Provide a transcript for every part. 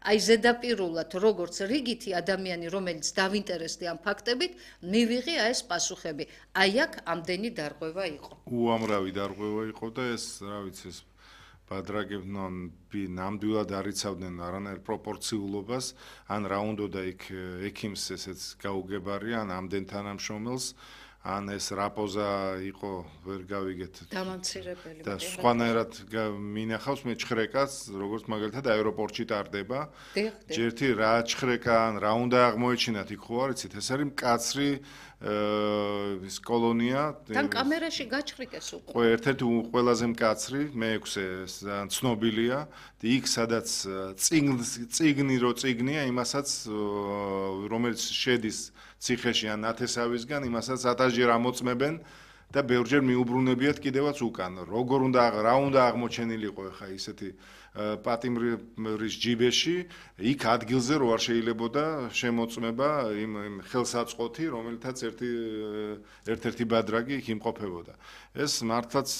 აი ზედაპირულად როგორც რიგითი ადამიანი რომელიც დავინტერესდი ამ ფაქტებით მივიღე აი ეს პასუხები აი აქ ამდენი დარღვევა იყო უამრავი დარღვევა იყო და ეს რა ვიცი ეს ბადრაგებნი ნამდვილად არიცავდნენ არანაირ პროპორციულობას ან რა უნდოდა იქ ექიმს ესეც გაუგებარი ან ამდენ თანამშრომელს ან ეს რაპოზა იყო ვერ გავიგეთ დამამცირებელი და სხვანაირად მინახავს მე ჭხრეკას როგორც მაგალითად აეროპორტში ტარდება ჯერთი რა ჭხრეკა ან რა უნდა აღმოეჩინათ იქ ხო არიცით ეს არის მკაცრი ის კოლონია თან კამერაში გაჭხრიკეს უკვე ხო ერთ-ერთი ყველაზე მკაცრი მე-6 ცნობილია იქ სადაც წიგნი რო წიგნია იმასაც რომელიც შედის ციხეში ან ნათესავისგან იმასაც ატაჟერ ამოწმებენ და ბევრჯერ მიუბრუნებიათ კიდევაც უკან როგორ უნდა რა უნდა აღმოჩენილიყო ხა ისეთი პატიმრის ჯიბეში იქ ადგილზე რო არ შეიძლებოდა შემოწმება იმ ხელსაწყოთი რომელთაც ერთ-ერთი ბადრაგი იქ იმყოფებოდა ეს მართლაც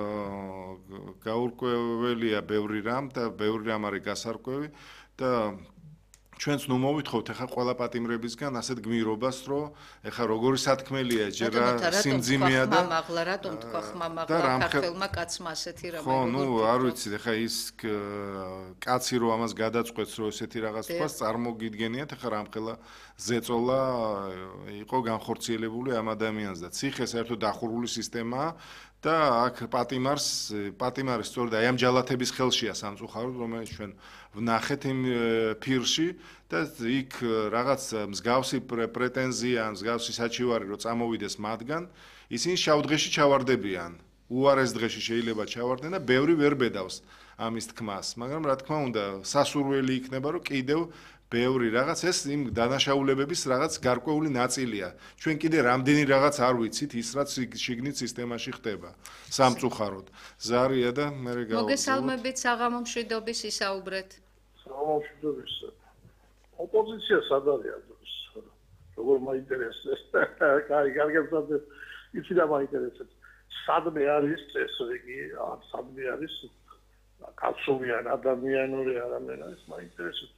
გაურკვეველია ბევრი რამ და ბევრი რამ არის გასარკვევი და ჩვენც ნუ მოვითხოვთ ახლა ყველა პატიმრებისგან ასეთ გმირობას რომ ახლა როგორი სათქმელია ჯერა სიმძიმეა და მამაღლა რატომ თქვა ხმამაღლა ქართველმა კაცმა ასეთი რამე ხო ნუ არ ვიცი ახლა ის კაცი რომ ამას გადაწყვეტს რომ ესეთი რაღაც თქვა წარმოგიდგენიათ ახლა რამხელა ზეწოლა იყო განხორციელებული ამ ადამიანს და ციხე საერთოდ დახურული სისტემაა და აქ პატიმარი სწორედ აი ამ ჯალათების ხელშია სამწუხაროდ რომელიც ჩვენ ვნახეთ იმ ფირში და იქ რაღაც მსგავსი პრეტენზია ან მსგავსი საჩივარი რო წამოვიდეს მათგან ისინი შავ დღეში ჩავარდებიან უარეს დღეში შეიძლება ჩავარდნენ და ბევრი ვერ ბედავს ამის თქმას მაგრამ რა თქმა უნდა სასურველი იქნება რომ კიდევ ბევრი რაღაც ეს იმ დანაშაულებების რაღაც გარკვეული ნაწილია. ჩვენ კიდე რამდენი რაღაც არ ვიცით ის რაც შიგნით სისტემაში ხდება. სამწუხაროდ. ზარია და მე გავაგზავნე. მოგესალმებით საღამო მშვიდობის ისაუბრეთ. საღამო მშვიდობის. ოპოზიცია სად არის? როგორ მაინტერესებს? კარგად იცი და მაინტერესებს. სადმე არის ეს რიგი, სადმე არის კაცოვიან ადამიანური არამენა ეს მაინტერესებს.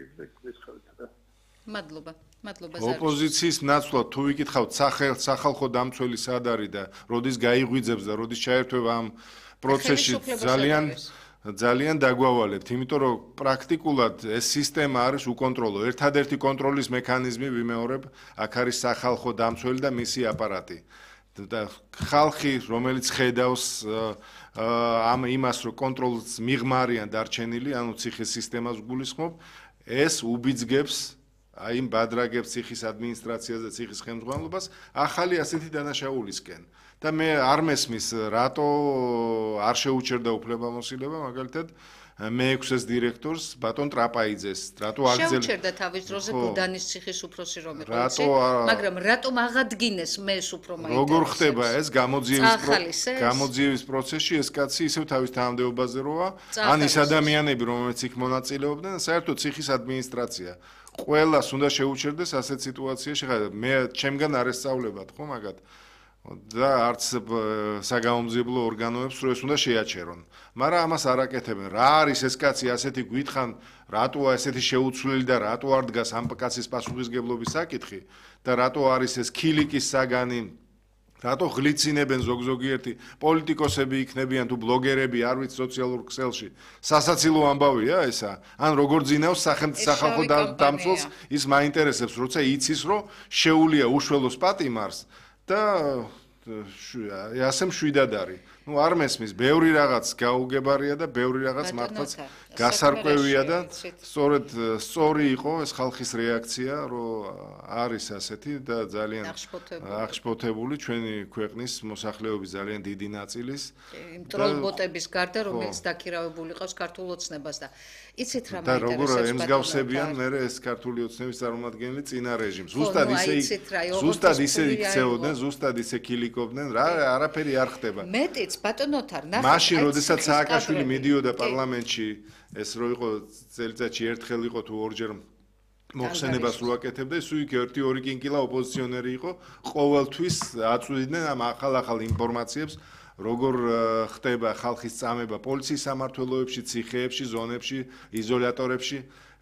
მადლობა ოპოზიციის ნაცვლად თუ ვიკითხავთ სახალხო დამცველი სად არის და როდის გაიღვიძებს და როდის ჩაერთვება ამ პროცესში ძალიან დაგვავალებთ იმიტომ რომ პრაქტიკულად ეს სისტემა არის უკონტროლო ერთადერთი კონტროლის მექანიზმი ვიმეორებ აქ არის სახალხო დამცველი და მისი აპარატი და ხალხი რომელიც ხედავს ამ იმას რომ კონტროლს მიღმარიან დარჩენილი ანუ ციხის სისტემას გულისხმობ ეს უბიძგებს აი იმ ბადრაგებს ციხის ადმინისტრაციას და ციხის ხელმძღვანელობას ახალი ასეთი დანაშაულისკენ და მე არ მესმის რატო არ შეუჩერდა უფლებამოსილება მაგალითად მე-6-ის დირექტორს ბატონ ტრაპაიძეს რატო აგზელ შეუჩერდა თავის დროზე ბუდანის ციხის უფროსი რომელი მაგრამ რატომ აღადგინეს მე-6 უფრო მაინტერესებს როგორ ხდება ეს გამოძიების პროცესში ეს კაცი ისევ თავის თანამდებობაზე როა ან ის ადამიანები რომელიც იქ მონაწილეობდნენ საერთოდ ციხის ადმინისტრაცია ყველას უნდა შეუჩერდეს ასეთ სიტუაციაში ხა მე ჩემგან არ ესწავლებათ ხო მაგათ და არც საგამომძიებლო ორგანოებს რო ეს უნდა შეაჩერონ. მაგრამ ამას არ აკეთებენ. რა არის ეს კაცი ასეთი გვითხრან, რატოა ესეთი შეუცვლელი და რატო არ დგას ამ კაცის პასუხისგებლობის საკითხი და რატო არის ეს ქილიკის საგანი, რატო ღლიცინებენ ზოგიერთი პოლიტიკოსები იქნებიან თუ ბლოგერები, არ ვიცი სოციალურ ქსელში. სასაცილო ამბავია ესა? ან როგორ ძინავს სახალხო დამცველს ის მაინტერესებს, როცა იცის რომ შეუულია უშველოს პატიმარს და ასე მშვიდად არის. ნუ არ მესმის, ბევრი რაღაც გაუგებარია და ბევრი რაღაც მართლაც გასარკვევია და სწორედ სწორი იყო ეს ხალხის რეაქცია, რომ არის ასეთი და ძალიან აღშფოთებული ჩვენი ქვეყნის მოსახლეობის ძალიან დიდი ნაწილის იმ ტროლბოტების გარდა, რომელიც დაქირავებული ყავს ქართულ ოცნებას და იცით რა და როგორ ემსგავსებიან მე ეს ქართული ოცნების წარმომადგენელი წინა რეჟიმს. ზუსტად ისე იქცეოდნენ, ზუსტად ისე ქილიკობდნენ, რა არაფერი არ ხდება. მეტიც ბატონოთარ ნახე მაშინ როდესაც სააკაშვილი მიდიოდა პარლამენტში ეს რო იყო წელიწადში ერთხელ იყო თუ ორჯერ მოხსენებას რო აკეთებდა ის იქ 1-2 კინკილა ოპოზიციონერი იყო ყოველთვის აწვდიდნენ ამ ახალ ინფორმაციებს როგორ ხდება ხალხის წამება პოლიციის სამმართველოებში, ციხეებში, ზონებში, იზოლატორებში